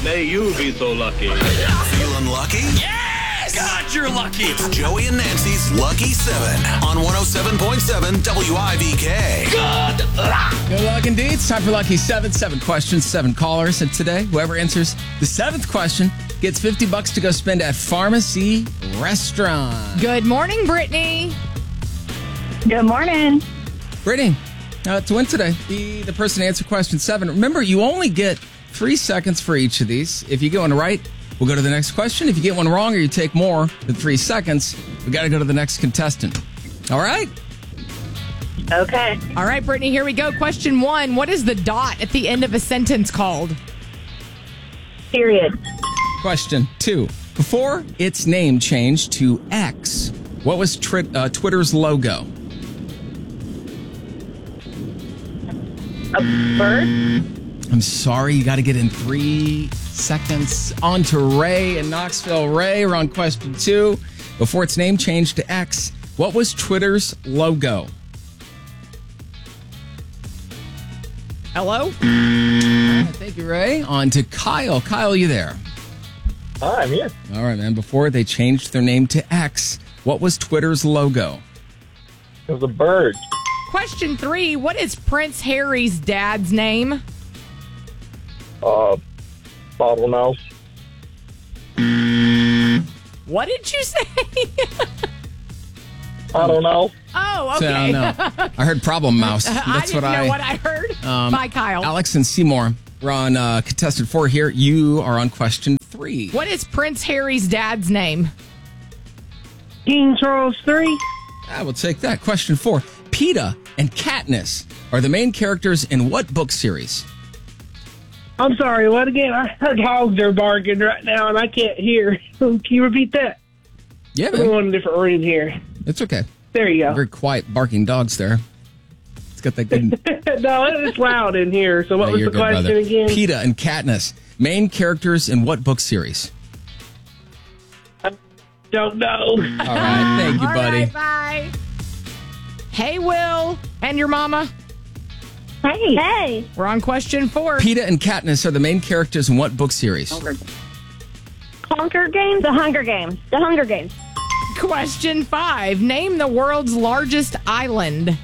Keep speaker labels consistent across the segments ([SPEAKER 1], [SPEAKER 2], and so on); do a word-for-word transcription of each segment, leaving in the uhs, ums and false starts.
[SPEAKER 1] May you be so lucky.
[SPEAKER 2] Feeling lucky?
[SPEAKER 3] Yes! God, you're lucky.
[SPEAKER 2] It's Joey and Nancy's Lucky seven on one oh seven point seven W I V K.
[SPEAKER 3] Good luck.
[SPEAKER 4] Good luck indeed. It's time for Lucky seven. Seven questions, seven callers. And today, whoever answers the seventh question gets fifty bucks to go spend at Pharmacy Restaurant.
[SPEAKER 5] Good morning, Brittany.
[SPEAKER 6] Good morning.
[SPEAKER 4] Brittany, uh, to win today, be the person to answer question seven. Remember, you only get three seconds for each of these. If you get one right, we'll go to the next question. If you get one wrong or you take more than three seconds, we got to go to the next contestant. All right?
[SPEAKER 6] Okay.
[SPEAKER 5] All right, Brittany, here we go. Question one. What is the dot at the end of a sentence called?
[SPEAKER 6] Period.
[SPEAKER 4] Question two. Before its name changed to X, what was tri- uh, Twitter's logo?
[SPEAKER 6] A bird?
[SPEAKER 4] I'm sorry, you got to get in three seconds. On to Ray in Knoxville. Ray, we're on question two. Before its name changed to X, what was Twitter's logo?
[SPEAKER 5] Hello?
[SPEAKER 4] All right, thank you, Ray. On to Kyle. Kyle, you there?
[SPEAKER 1] Hi, I'm here.
[SPEAKER 4] All right, man. Before they changed their name to X, what was Twitter's logo?
[SPEAKER 1] It was a bird.
[SPEAKER 5] Question three. What is Prince Harry's dad's name?
[SPEAKER 1] Uh, bottle mouse.
[SPEAKER 5] What did you say?
[SPEAKER 1] I don't know.
[SPEAKER 5] Oh,
[SPEAKER 4] So,
[SPEAKER 5] okay.
[SPEAKER 4] no. I heard problem mouse. That's
[SPEAKER 5] I didn't
[SPEAKER 4] what I
[SPEAKER 5] know what I heard.
[SPEAKER 4] Um,
[SPEAKER 5] Bye, Kyle.
[SPEAKER 4] Alex and Seymour, we're on uh, contestant four here. You are on question three.
[SPEAKER 5] What is Prince Harry's dad's name?
[SPEAKER 6] King Charles the Third.
[SPEAKER 4] I will take that. Question four. PETA and Katniss are the main characters in what book series?
[SPEAKER 7] I'm sorry, what again? Our dogs are barking right now and I can't hear. Can you repeat that?
[SPEAKER 4] Yeah,
[SPEAKER 7] We're
[SPEAKER 4] man.
[SPEAKER 7] going in a different room here.
[SPEAKER 4] It's okay.
[SPEAKER 7] There you go.
[SPEAKER 4] Very quiet barking dogs there. It's got that good...
[SPEAKER 7] No, it's loud in here. So what
[SPEAKER 4] Yeah,
[SPEAKER 7] was
[SPEAKER 4] you're
[SPEAKER 7] the
[SPEAKER 4] good,
[SPEAKER 7] question
[SPEAKER 4] brother.
[SPEAKER 7] again?
[SPEAKER 4] PETA and Katniss, main characters in what book series?
[SPEAKER 7] Don't know.
[SPEAKER 4] All right. Thank you,
[SPEAKER 5] All
[SPEAKER 4] buddy.
[SPEAKER 5] right, bye. Hey, Will, and your mama.
[SPEAKER 6] Hey. Hey.
[SPEAKER 5] We're on question four.
[SPEAKER 4] PETA and Katniss are the main characters in what book series?
[SPEAKER 6] Hunger Games? The Hunger Games. The Hunger Games.
[SPEAKER 5] Question five. Name the world's largest island.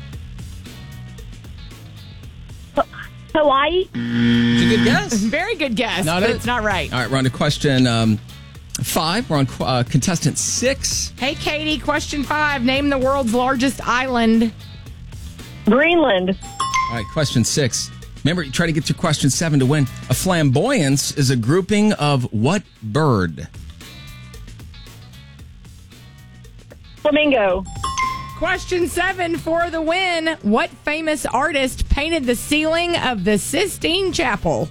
[SPEAKER 6] Hawaii?
[SPEAKER 4] It's a good guess.
[SPEAKER 5] Very good guess,
[SPEAKER 4] Not
[SPEAKER 5] but
[SPEAKER 4] it.
[SPEAKER 5] it's not right.
[SPEAKER 4] All right, we're on to question um, five. We're on uh, contestant six.
[SPEAKER 5] Hey, Katie, question five. Name the world's largest island.
[SPEAKER 6] Greenland.
[SPEAKER 4] All right, question six. Remember, you try to get to question seven to win. A flamboyance is a grouping of what bird?
[SPEAKER 6] Flamingo.
[SPEAKER 5] Question seven for the win. What famous artist painted the ceiling of the Sistine Chapel?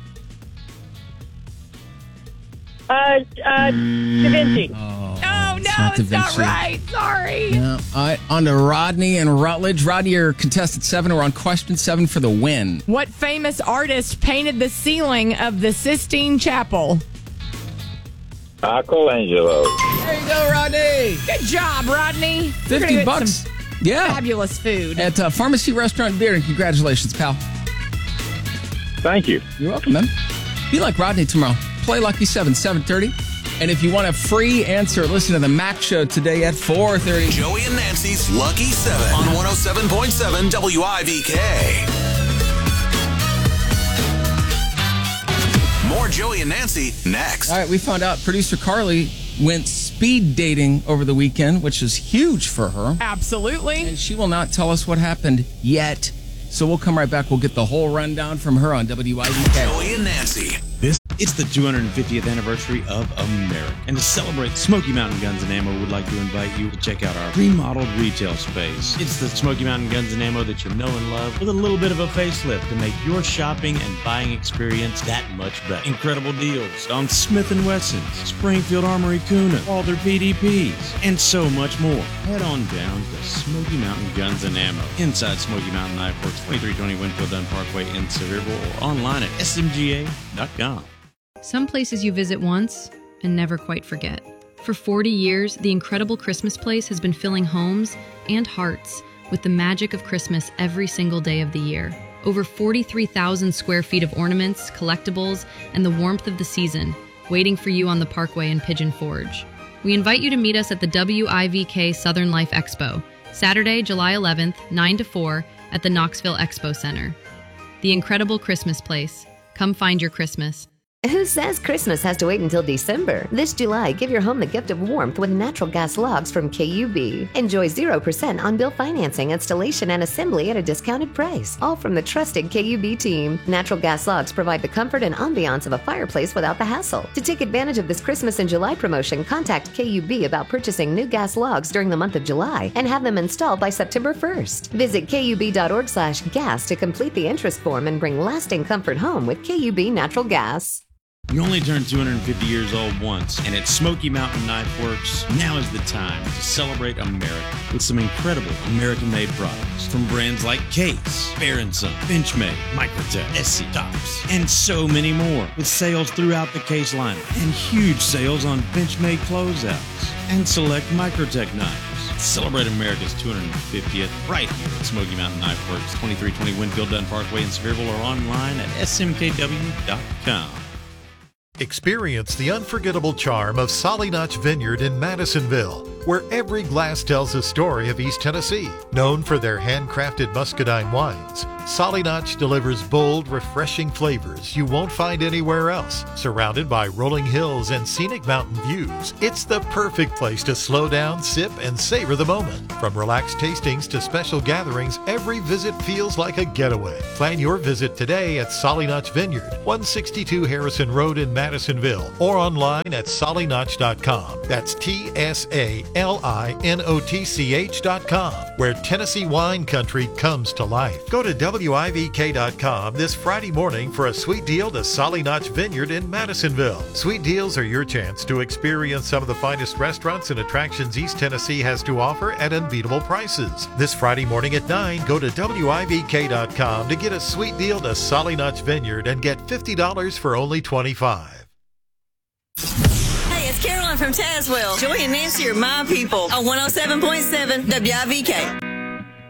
[SPEAKER 6] Uh, uh, Da Vinci.
[SPEAKER 5] Oh, no,
[SPEAKER 4] not
[SPEAKER 5] it's
[SPEAKER 4] Da
[SPEAKER 5] not
[SPEAKER 4] Vinci.
[SPEAKER 5] right. Sorry.
[SPEAKER 4] Yeah. All right, on to Rodney and Rutledge. Rodney, you're contestant seven. We're on question seven for the win.
[SPEAKER 5] What famous artist painted the ceiling of the Sistine Chapel?
[SPEAKER 1] Michelangelo.
[SPEAKER 4] There you go, Rodney.
[SPEAKER 5] Good job, Rodney. You're gonna
[SPEAKER 4] fifty
[SPEAKER 5] get
[SPEAKER 4] bucks.
[SPEAKER 5] some
[SPEAKER 4] Yeah.
[SPEAKER 5] fabulous food.
[SPEAKER 4] At uh, Pharmacy Restaurant and Beer. And congratulations, pal.
[SPEAKER 1] Thank you.
[SPEAKER 4] You're welcome, man. Be like Rodney tomorrow. Play Lucky seven, seven thirty. And if you want a free answer, listen to the Mac Show today at four thirty.
[SPEAKER 2] Joey and Nancy's Lucky seven on one oh seven point seven W I V K. More Joey and Nancy next.
[SPEAKER 4] All right, we found out producer Carly went speed dating over the weekend, which is huge for her.
[SPEAKER 5] Absolutely.
[SPEAKER 4] And she will not tell us what happened yet. So we'll come right back. We'll get the whole rundown from her on W I V K.
[SPEAKER 2] Joey and Nancy.
[SPEAKER 8] This it's the two hundred fiftieth anniversary of America. And to celebrate, Smoky Mountain Guns and Ammo would like to invite you to check out our remodeled retail space. It's the Smoky Mountain Guns and Ammo that you know and love with a little bit of a facelift to make your shopping and buying experience that much better. Incredible deals on Smith and Wessons, Springfield Armory Kuna, all their P D Ps, and so much more. Head on down to Smoky Mountain Guns and Ammo inside Smoky Mountain Knife Works, twenty-three twenty Winfield Dunn Parkway in Sevierville, or online at S M G A dot com.
[SPEAKER 9] Some places you visit once and never quite forget. For forty years, the Incredible Christmas Place has been filling homes and hearts with the magic of Christmas every single day of the year. Over forty-three thousand square feet of ornaments, collectibles, and the warmth of the season, waiting for you on the Parkway in Pigeon Forge. We invite you to meet us at the W I V K Southern Life Expo, Saturday, July eleventh, nine to four, at the Knoxville Expo Center. The incredible Christmas place. Come find your Christmas.
[SPEAKER 10] Who says Christmas has to wait until December? This July, give your home the gift of warmth with natural gas logs from K U B. Enjoy zero percent on-bill financing, installation, and assembly at a discounted price. All from the trusted K U B team. Natural gas logs provide the comfort and ambiance of a fireplace without the hassle. To take advantage of this Christmas in July promotion, contact K U B about purchasing new gas logs during the month of July and have them installed by September first. Visit kub.org slash gas to complete the interest form and bring lasting comfort home with K U B Natural Gas.
[SPEAKER 8] You only turn two hundred fifty years old once, and at Smoky Mountain Knife Works, now is the time to celebrate America with some incredible American-made products from brands like Case, Bear and Son, Benchmade, Microtech, Essie, Tops, and so many more, with sales throughout the Case lineup and huge sales on Benchmade closeouts and select Microtech knives. Celebrate America's two hundred fiftieth right here at Smoky Mountain Knife Works, twenty-three twenty Winfield Dunn Parkway in Sevierville, or online at S M K W dot com.
[SPEAKER 11] Experience the unforgettable charm of Solly Notch Vineyard in Madisonville, where every glass tells a story of East Tennessee. Known for their handcrafted muscadine wines, Solly Notch delivers bold, refreshing flavors you won't find anywhere else. Surrounded by rolling hills and scenic mountain views, it's the perfect place to slow down, sip, and savor the moment. From relaxed tastings to special gatherings, every visit feels like a getaway. Plan your visit today at Solly Notch Vineyard, one sixty-two Harrison Road in Madisonville, or online at solly notch dot com. That's T S A L I N O T C H dot com, where Tennessee wine country comes to life. Go to W I V K dot com this Friday morning for a sweet deal to Solly Notch Vineyard in Madisonville. Sweet deals are your chance to experience some of the finest restaurants and attractions East Tennessee has to offer at unbeatable prices. This Friday morning at nine, go to W I V K dot com to get a sweet deal to Solly Notch Vineyard and get fifty dollars for only twenty-five dollars.
[SPEAKER 12] Hey, it's Caroline from Tazewell. Joey and Nancy are my people on one oh seven point seven W I V K.